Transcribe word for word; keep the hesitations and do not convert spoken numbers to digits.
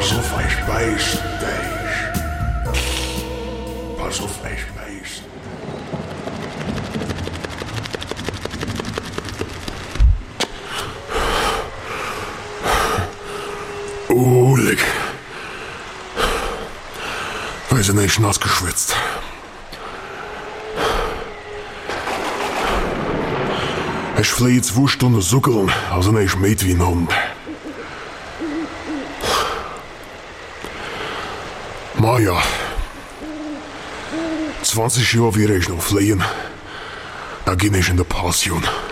Pas auf, ich beiß dich. Pass auf, ich beiß. Oh, leck. Wir sind echt nass geschwitzt. Ich flieh zwei Stunden Zuckerl, also nicht mit wie ein Hund. Maja, zwanzig Jahre wäre ich noch fliehen. Da geh ich in die Pension.